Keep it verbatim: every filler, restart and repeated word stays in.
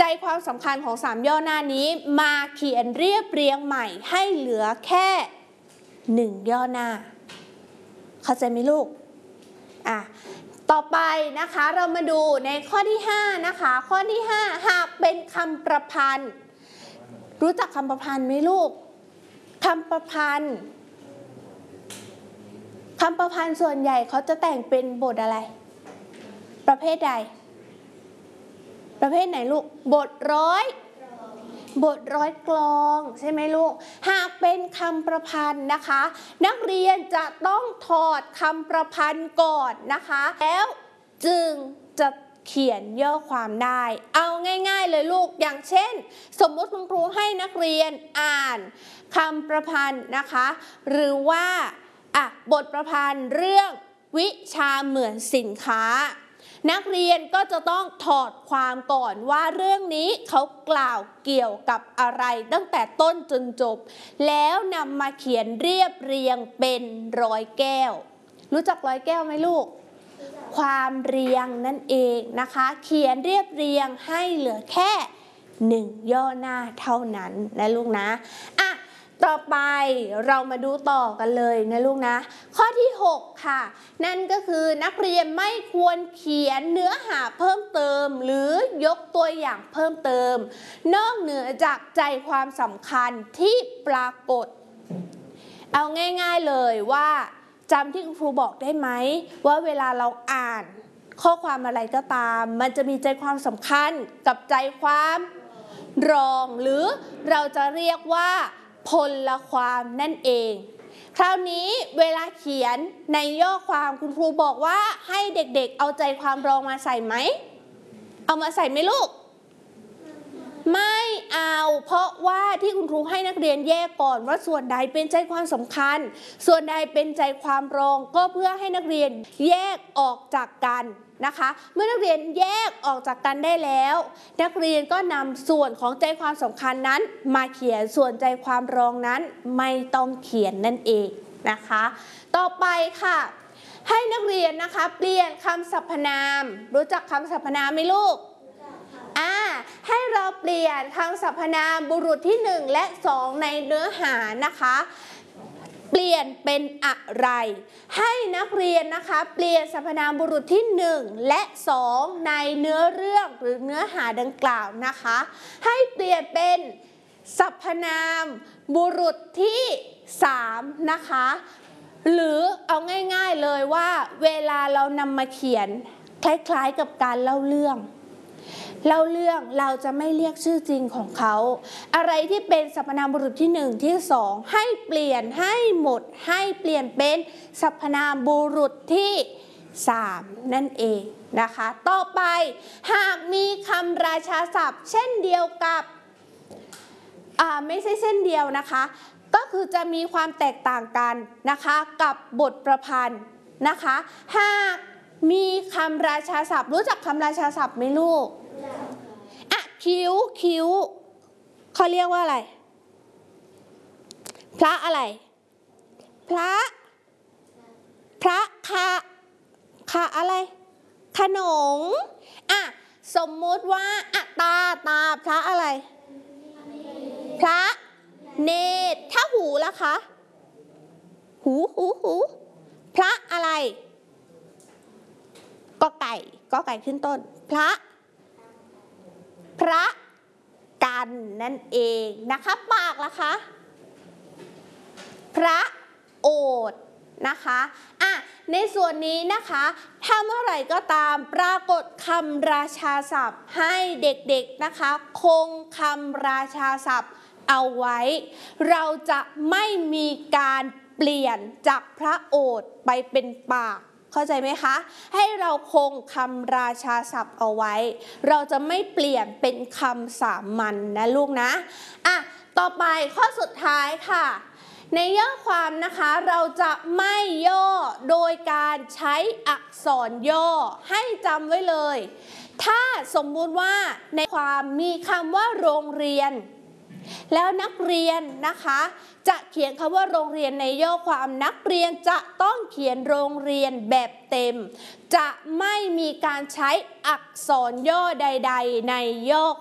ใจความสำคัญของสามย่อหน้านี้มาเขียนเรียบเรียงใหม่ให้เหลือแค่หนึ่งย่อหน้าเข้าใจไหมลูกอ่ะต่อไปนะคะเรามาดูในข้อที่ห้านะคะข้อที่ห้าหากเป็นคำประพันธ์รู้จักคำประพันธ์ไหมลูกคำประพันธ์คำประพันธ์ส่วนใหญ่เขาจะแต่งเป็นบทอะไรประเภทใดประเภทไหนลูกบทร้อยบทร้อยกลองใช่ไหมลูกหากเป็นคำประพันธ์นะคะนักเรียนจะต้องถอดคำประพันธ์ก่อนนะคะแล้วจึงจะเขียนย่อความได้เอาง่ายๆเลยลูกอย่างเช่นสมมติคุณครูให้นักเรียนอ่านคำประพันธ์นะคะหรือว่าอ่ะบทประพันธ์เรื่องวิชาเหมือนสินค้านักเรียนก็จะต้องถอดความก่อนว่าเรื่องนี้เขากล่าวเกี่ยวกับอะไรตั้งแต่ต้นจนจบแล้วนำมาเขียนเรียบเรียงเป็นร้อยแก้วรู้จักร้อยแก้วไหมลูกความเรียงนั่นเองนะคะเขียนเรียบเรียงให้เหลือแค่หนึ่งย่อหน้าเท่านั้นนะลูกนะอ่ะต่อไปเรามาดูต่อกันเลยนะลูกนะข้อที่หกค่ะนั่นก็คือนักเรียนไม่ควรเขียนเนื้อหาเพิ่มเติมหรือยกตัวอย่างเพิ่มเติมนอกเหนือจากใจความสำคัญที่ปรากฏเอาง่ายๆเลยว่าจำที่ครูบอกได้ไหมว่าเวลาเราอ่านข้อความอะไรก็ตามมันจะมีใจความสำคัญกับใจความรองหรือเราจะเรียกว่าพลความนั่นเองคราวนี้เวลาเขียนในย่อความคุณครูบอกว่าให้เด็กๆเอาใจความรองมาใส่ไหมเอามาใส่ไหมลูกไม่เอาเพราะว่าที่คุณครูให้นักเรียนแยกก่อนว่าส่วนใดเป็นใจความสำคัญส่วนใดเป็นใจความรองก็เพื่อให้นักเรียนแยกออกจากกันนะคะเมื่อนักเรียนแยกออกจากกันได้แล้วนักเรียนก็นำส่วนของใจความสำคัญนั้นมาเขียนส่วนใจความรองนั้นไม่ต้องเขียนนั่นเองนะคะต่อไปค่ะให้นักเรียนนะคะเปลี่ยนคำสรรพนามรู้จักคำสรรพนามไหมลูกอ่าให้เราเปลี่ยนคำสรรพนามบุรุษที่หนึ่งและสองในเนื้อหานะคะเปลี่ยนเป็นอะไรให้นักเรียนนะคะเปลี่ยนสรรพนามบุรุษที่หนึ่งและสองในเนื้อเรื่องหรือเนื้อหาดังกล่าวนะคะให้เปลี่ยนเป็นสรรพนามบุรุษที่สามนะคะหรือเอาง่ายๆเลยว่าเวลาเรานำมาเขียนคล้ายๆกับการเล่าเรื่องเล่าเรื่องเราจะไม่เรียกชื่อจริงของเขาอะไรที่เป็นสรรพนามบุรุษที่หนึ่งที่สองให้เปลี่ยนให้หมดให้เปลี่ยนเป็นสรรพนามบุรุษที่สามนั่นเองนะคะต่อไปหากมีคำราชาศัพท์เช่นเดียวกับอ่าไม่ใช่เช่นเดียวนะคะก็คือจะมีความแตกต่างกันนะคะกับบทประพันธ์นะคะหากมีคำราชาศัพท์รู้จักคำราชาศัพท์ไหมลูกอ่ะคิ้วคิ้วเขาเรียกว่าอะไรพระอะไรพระพระคะคะอะไรขนงอ่ะสมมุติว่าอ่ะตาตาพระอะไรพระเนตรถ้าหูล่ะคะหูหูหูพระอะไรกอไก่กอไก่ขึ้นต้นพระพระกันนั่นเองนะคะปากล่ะคะพระโอษฐ์นะคะอ่ะในส่วนนี้นะคะถ้าเมื่อไหร่ก็ตามปรากฏคำราชาศัพท์ให้เด็กๆนะคะคงคำราชาศัพท์เอาไว้เราจะไม่มีการเปลี่ยนจากพระโอษฐ์ไปเป็นปากเข้าใจไหมคะให้เราคงคำราชาศัพท์เอาไว้เราจะไม่เปลี่ยนเป็นคำสามัญนะลูกนะอ่ะต่อไปข้อสุดท้ายค่ะในย่อความนะคะเราจะไม่ย่อโดยการใช้อักษรย่อให้จำไว้เลยถ้าสมมุติว่าในความมีคำว่าโรงเรียนแล้วนักเรียนนะคะจะเขียนคำว่าโรงเรียนในย่อความนักเรียนจะต้องเขียนโรงเรียนแบบเต็มจะไม่มีการใช้อักษรย่อใดๆในย่อ